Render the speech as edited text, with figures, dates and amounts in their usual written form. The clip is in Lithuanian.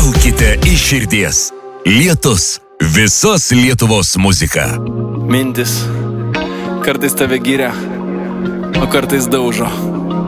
Pilkite iš širdies. Lietus. Visos Lietuvos muzika. Mintis. Kartais tave giria, o kartais daužo.